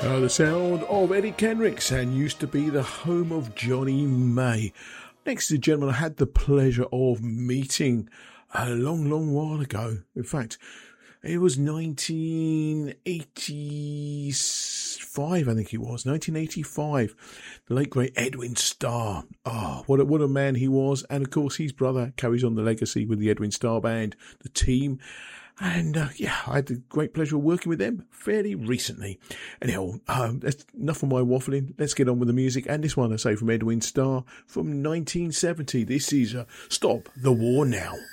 The sound of Eddie Kendricks, and used to be the home of Johnny May. Next is a gentleman I had the pleasure of meeting a long, long while ago. In fact, it was 1985, I think it was, 1985. The late, great Edwin Starr. What a man he was. And, of course, his brother carries on the legacy with the Edwin Starr Band, the team. And, I had the great pleasure of working with them fairly recently. Anyhow, that's enough of my waffling. Let's get on with the music. And this one, I say, from Edwin Starr from 1970. This is Stop the War Now.